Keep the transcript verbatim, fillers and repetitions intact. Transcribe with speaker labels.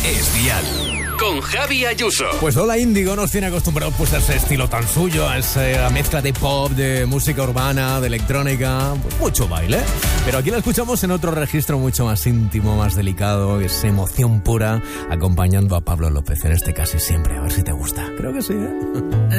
Speaker 1: es Dial. Con Javi Ayuso.
Speaker 2: Pues Hola Índigo nos tiene acostumbrados pues a ese estilo tan suyo, a esa mezcla de pop, de música urbana, de electrónica, pues mucho baile. Pero aquí la escuchamos en otro registro mucho más íntimo, más delicado, es emoción pura, acompañando a Pablo López en este Casi Siempre. A ver si te gusta. Creo que sí, ¿eh?